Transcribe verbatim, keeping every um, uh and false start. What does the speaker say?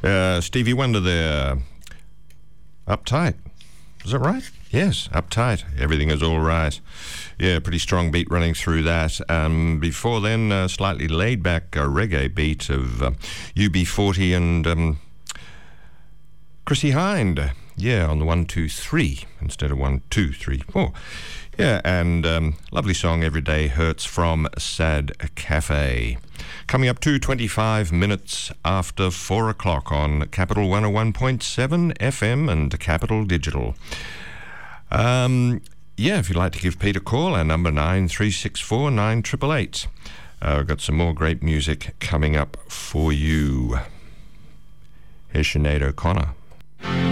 Uh, Stevie Wonder there. Uptight. Is that right? Yes, Uptight. Everything is all right. Yeah, pretty strong beat running through that. Um, before then, uh, slightly laid-back uh, reggae beat of uh, U B forty and um, Chrissie Hynde. Yeah, on the one, two, three instead of one, two, three, four. Yeah, and um, lovely song, Every Day Hurts from Sad Cafe. Coming up to twenty-five minutes after four o'clock on Capital one oh one point seven F M and Capital Digital. Um, yeah, if you'd like to give Pete a call, our number nine three six four nine eight eight eight. Uh, we've got some more great music coming up for you. Here's Sinead O'Connor.